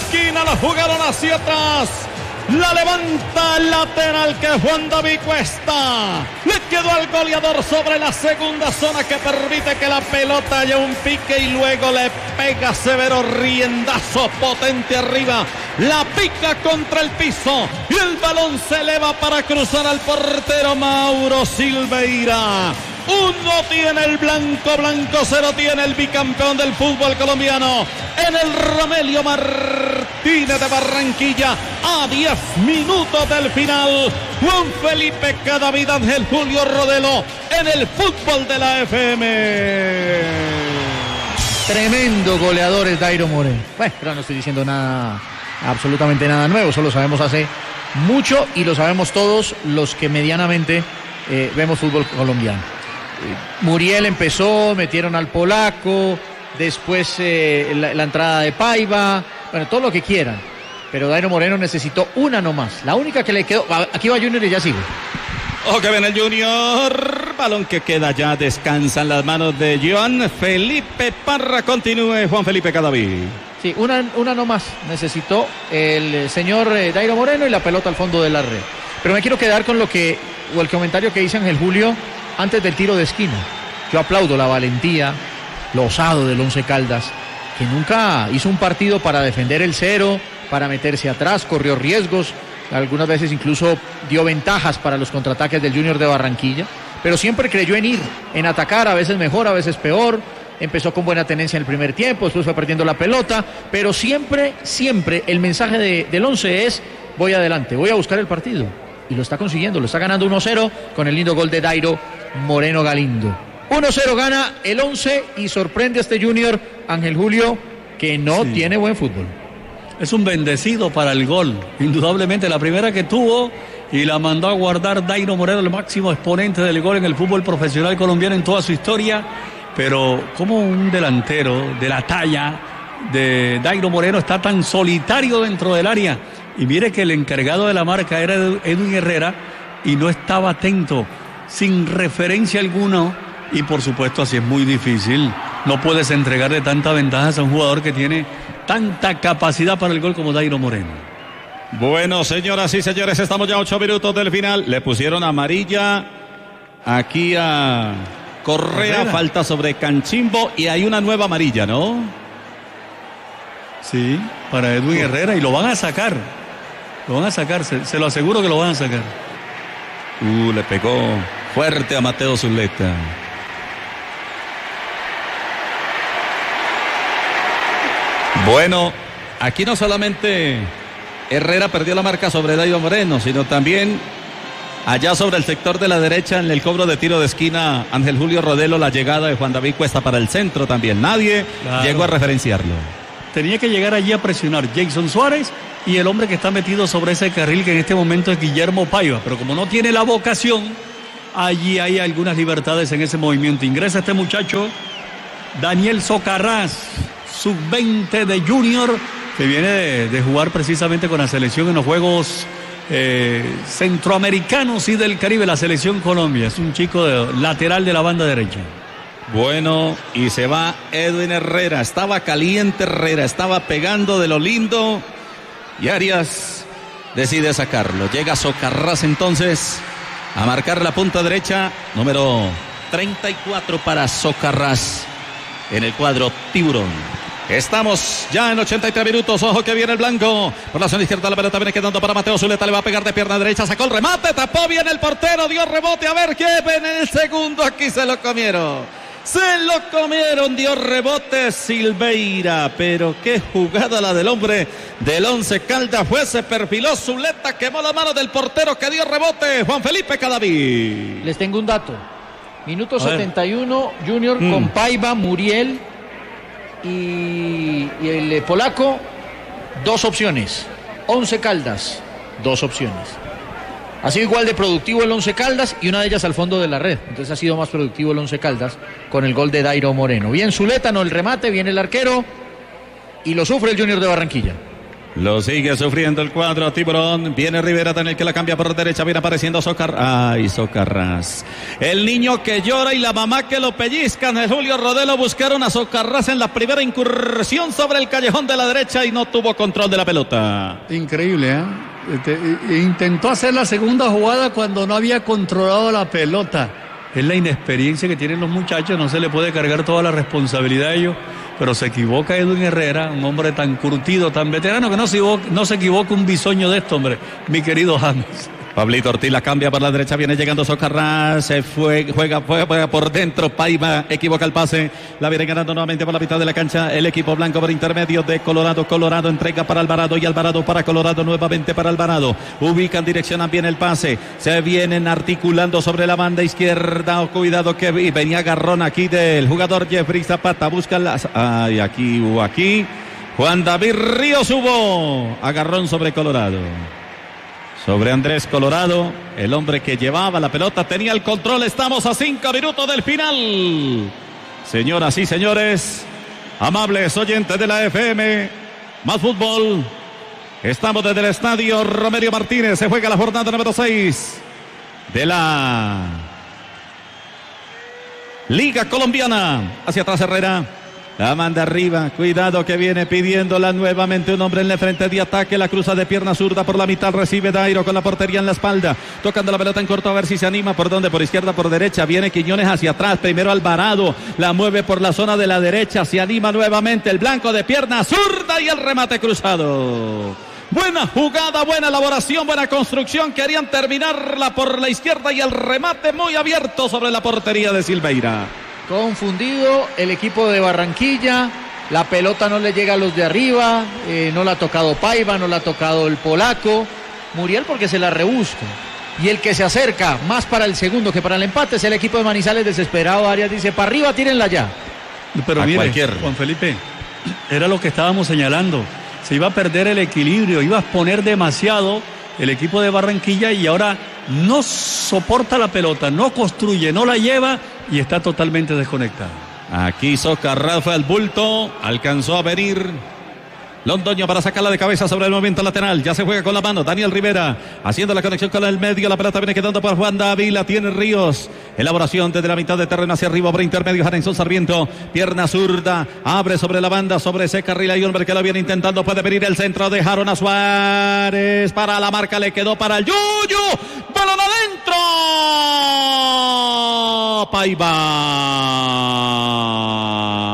esquina, la jugaron hacia atrás. La levanta el lateral que es Juan David Cuesta. Le quedó al goleador sobre la segunda zona que permite que la pelota haya un pique y luego le pega severo riendazo potente arriba. La pica contra el piso y el balón se eleva para cruzar al portero Mauro Silveira. Uno tiene el blanco, cero tiene el bicampeón del fútbol colombiano en el Romelio Martínez de Barranquilla. A 10 minutos del final, Juan Felipe Cadavid, Ángel Julio Rodelo en el fútbol de la FM. Tremendo goleador es Dairo Moreno. Bueno, pero no estoy diciendo nada, absolutamente nada nuevo, solo sabemos hace mucho y lo sabemos todos los que medianamente vemos fútbol colombiano. Muriel empezó, metieron al polaco, después la entrada de Paiva, bueno, todo lo que quieran, pero Dairo Moreno necesitó una nomás, la única que le quedó. Aquí va Junior y ya sigo. Ojo que viene el Junior, balón que queda ya, descansa en las manos de Joan Felipe Parra. Continúe Juan Felipe Cadavid. Sí, una nomás necesitó el señor Dairo Moreno y la pelota al fondo de la red. Pero me quiero quedar con el comentario que dice Ángel Julio antes del tiro de esquina. Yo aplaudo la valentía, lo osado del Once Caldas, que nunca hizo un partido para defender el cero, para meterse atrás, corrió riesgos, algunas veces incluso dio ventajas para los contraataques del Junior de Barranquilla, pero siempre creyó en ir, en atacar, a veces mejor, a veces peor. Empezó con buena tenencia en el primer tiempo, después fue perdiendo la pelota, pero siempre el mensaje del Once es: voy adelante, voy a buscar el partido. Y lo está consiguiendo, lo está ganando 1-0 con el lindo gol de Dairo Moreno Galindo. 1-0 gana el Once y sorprende a este Junior, Ángel Julio, que no tiene buen fútbol. Es un bendecido para el gol, indudablemente la primera que tuvo y la mandó a guardar Dairo Moreno, el máximo exponente del gol en el fútbol profesional colombiano en toda su historia. Pero como un delantero de la talla de Dairo Moreno está tan solitario dentro del área. Y mire que el encargado de la marca era Edwin Herrera y no estaba atento, sin referencia alguna. Y por supuesto así es muy difícil. No puedes entregarle tanta ventaja a un jugador que tiene tanta capacidad para el gol como Dairo Moreno. Bueno, señoras y señores, estamos ya a 8 minutos del final. Le pusieron amarilla aquí a Correa, Herrera. Falta sobre Canchimbo y hay una nueva amarilla, ¿no? Sí, para Edwin Herrera, y lo van a sacar. Lo van a sacar, se lo aseguro que lo van a sacar. Le pegó fuerte a Mateo Zuleta. Bueno, aquí no solamente Herrera perdió la marca sobre Dairo Moreno, sino también allá sobre el sector de la derecha en el cobro de tiro de esquina Ángel Julio Rodelo, la llegada de Juan David Cuesta para el centro también. Nadie llegó a referenciarlo. Tenía que llegar allí a presionar Jason Suárez y el hombre que está metido sobre ese carril que en este momento es Guillermo Paiva, pero como no tiene la vocación, allí hay algunas libertades en ese movimiento. Ingresa este muchacho Daniel Socarrás, sub-20 de Junior, que viene de jugar precisamente con la selección en los Juegos Centroamericanos y del Caribe, la selección Colombia. Es un chico lateral de la banda derecha. Bueno, y se va Edwin Herrera. Estaba caliente Herrera, estaba pegando de lo lindo y Arias decide sacarlo. Llega Socarrás entonces a marcar la punta derecha, número 34 para Socarrás en el cuadro tiburón. Estamos ya en 83 minutos. Ojo que viene el blanco. Por la zona izquierda la pelota viene quedando para Mateo Zuleta. Le va a pegar de pierna derecha. Sacó el remate. Tapó bien el portero. Dio rebote. A ver qué ven en el segundo. Aquí se lo comieron. Dio rebote Silveira. Pero qué jugada la del hombre del Once Caldas. Se perfiló Zuleta. Quemó la mano del portero que dio rebote. Juan Felipe Cadavid. Les tengo un dato. Minuto 71. Junior con Paiva, Muriel y el polaco, 2 opciones. Once Caldas, 2 opciones. Ha sido igual de productivo el Once Caldas y una de ellas al fondo de la red. Entonces ha sido más productivo el Once Caldas con el gol de Dairo Moreno. Bien Zuleta, no el remate, viene el arquero y lo sufre el Junior de Barranquilla. Lo sigue sufriendo el cuadro Tiburón. Viene Rivera, también que la cambia por derecha. Viene apareciendo Socarrás. El niño que llora y la mamá que lo pellizcan. El Julio Rodelo buscaron a Socarrás en la primera incursión sobre el callejón de la derecha y no tuvo control de la pelota. Increíble, ¿eh? Intentó hacer la segunda jugada cuando no había controlado la pelota. Es la inexperiencia que tienen los muchachos, no se le puede cargar toda la responsabilidad a ellos, pero se equivoca Edwin Herrera, un hombre tan curtido, tan veterano, que no se equivoca un bisoño de esto, hombre, mi querido James. Pablito Ortiz la cambia por la derecha, viene llegando Socarrás, se juega por dentro, Paiva equivoca el pase, la viene ganando nuevamente por la mitad de la cancha, el equipo blanco por intermedio de Colorado entrega para Alvarado y Alvarado para Colorado, nuevamente para Alvarado, ubican, direccionan bien el pase, se vienen articulando sobre la banda izquierda, cuidado que venía agarrón aquí del jugador Jeffrey Zapata, busca las, aquí, Juan David Ríos hubo, agarrón sobre Colorado. Sobre Andrés Colorado, el hombre que llevaba la pelota, tenía el control. Estamos a 5 minutos del final. Señoras y señores, amables oyentes de la FM, más fútbol. Estamos desde el estadio Romelio Martínez. Se juega la jornada número 6 de la Liga Colombiana. Hacia atrás Herrera. La manda arriba, cuidado que viene pidiéndola nuevamente un hombre en el frente de ataque, la cruza de pierna zurda por la mitad, recibe Dairo con la portería en la espalda, tocando la pelota en corto a ver si se anima, por dónde, por izquierda, por derecha, viene Quiñones hacia atrás, primero Alvarado, la mueve por la zona de la derecha, se anima nuevamente el blanco de pierna zurda y el remate cruzado. Buena jugada, buena elaboración, buena construcción, querían terminarla por la izquierda y el remate muy abierto sobre la portería de Silveira. Confundido el equipo de Barranquilla, la pelota no le llega a los de arriba, no la ha tocado Paiva, no la ha tocado el polaco, Muriel porque se la rebusca. Y el que se acerca más para el segundo que para el empate es el equipo de Manizales desesperado. Arias dice, para arriba, tírenla ya. Pero mire, Juan Felipe, era lo que estábamos señalando. Se iba a perder el equilibrio, iba a exponer demasiado el equipo de Barranquilla y ahora no soporta la pelota, no construye, no la lleva y está totalmente desconectado. Aquí Socarrás fue al bulto, alcanzó a venir Londoño para sacarla de cabeza sobre el movimiento lateral, ya se juega con la mano, Daniel Rivera haciendo la conexión con el medio, la pelota viene quedando para Juan David, la tiene Ríos, elaboración desde la mitad de terreno hacia arriba, por intermedio Jarenson Sarmiento, pierna zurda, abre sobre la banda, sobre ese carril, hay un hombre que lo viene intentando, puede venir el centro, dejaron a Suárez, para la marca, le quedó para el Yuyu, balón adentro, Paiva.